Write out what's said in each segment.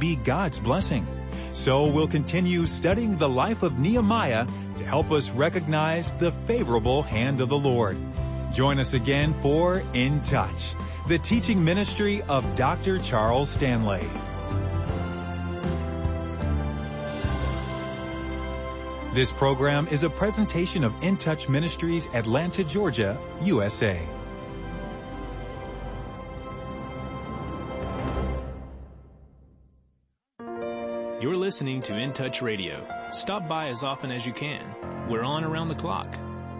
be God's blessing. So we'll continue studying the life of Nehemiah to help us recognize the favorable hand of the Lord. Join us again for In Touch, the teaching ministry of Dr. Charles Stanley. This program is a presentation of In Touch Ministries, Atlanta, Georgia, USA. You're listening to In Touch Radio. Stop by as often as you can. We're on around the clock.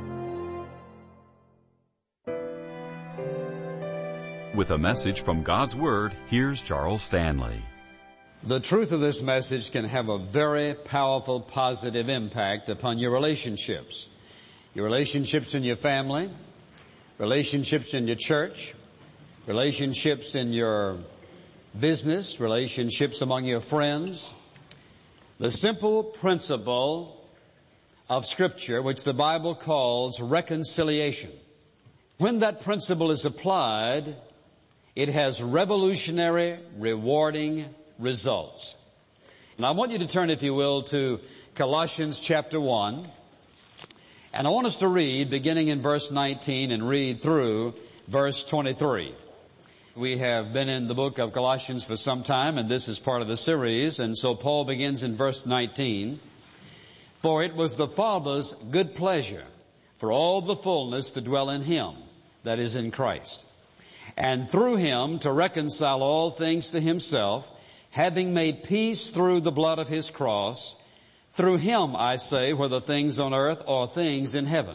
With a message from God's Word, here's Charles Stanley. The truth of this message can have a very powerful, positive impact upon your relationships. Your relationships in your family, relationships in your church, relationships in your business, relationships among your friends. The simple principle of Scripture, which the Bible calls reconciliation. When that principle is applied, it has revolutionary, rewarding results. And I want you to turn, if you will, to Colossians chapter 1. And I want us to read, beginning in verse 19, and read through verse 23. We have been in the book of Colossians for some time, and this is part of the series. And so Paul begins in verse 19. For it was the Father's good pleasure for all the fullness to dwell in Him, that is in Christ, and through Him to reconcile all things to Himself, having made peace through the blood of His cross. Through Him, I say, whether things on earth or things in heaven.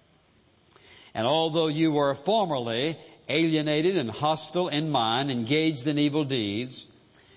And although you were formerly alienated and hostile in mind, engaged in evil deeds,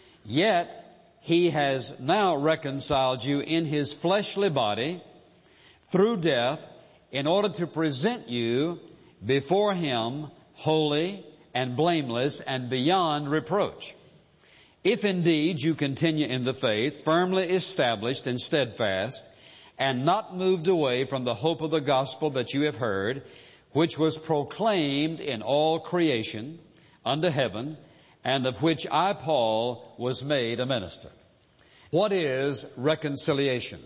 yet He has now reconciled you in His fleshly body through death, in order to present you before Him holy and blameless and beyond reproach. If indeed you continue in the faith, firmly established and steadfast, and not moved away from the hope of the gospel that you have heard, which was proclaimed in all creation under heaven, and of which I, Paul, was made a minister. What is reconciliation?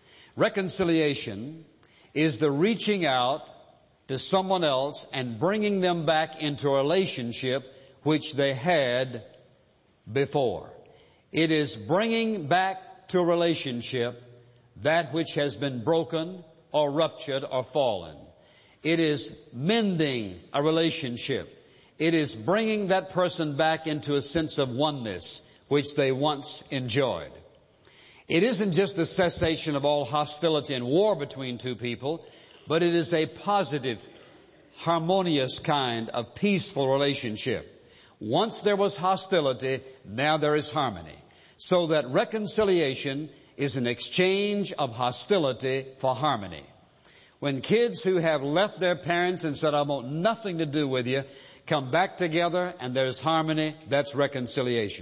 Reconciliation is the reaching out to someone else and bringing them back into a relationship which they had before. It is bringing back to a relationship that which has been broken or ruptured or fallen. It is mending a relationship. It is bringing that person back into a sense of oneness which they once enjoyed. It isn't just the cessation of all hostility and war between two people, but it is a positive, harmonious kind of peaceful relationship. Once there was hostility, now there is harmony. So that reconciliation is an exchange of hostility for harmony. When kids who have left their parents and said, I want nothing to do with you, come back together and there's harmony, that's reconciliation.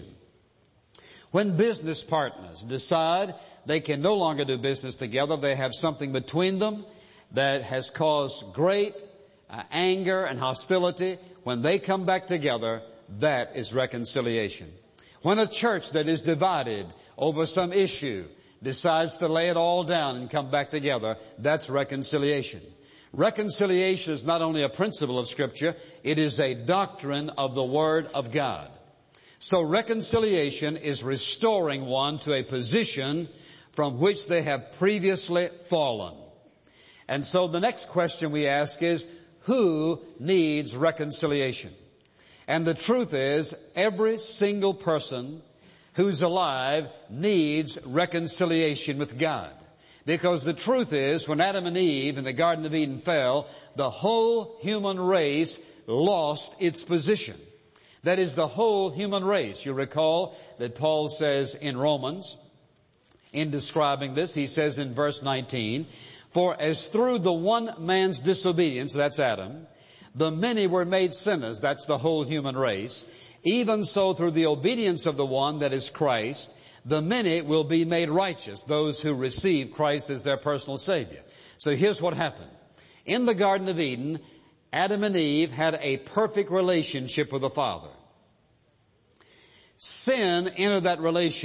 When business partners decide they can no longer do business together, they have something between them that has caused great anger and hostility, when they come back together, that is reconciliation. When a church that is divided over some issue decides to lay it all down and come back together, that's reconciliation. Reconciliation is not only a principle of Scripture, it is a doctrine of the Word of God. So reconciliation is restoring one to a position from which they have previously fallen. And so the next question we ask is, who needs reconciliation? And the truth is, every single person who's alive needs reconciliation with God. Because the truth is, when Adam and Eve in the Garden of Eden fell, the whole human race lost its position. That is, the whole human race. You recall that Paul says in Romans, in describing this, he says in verse 19, for as through the one man's disobedience, that's Adam, the many were made sinners, that's the whole human race, even so through the obedience of the one, that is Christ, the many will be made righteous, those who receive Christ as their personal Savior. So here's what happened. In the Garden of Eden, Adam and Eve had a perfect relationship with the Father. Sin entered that relationship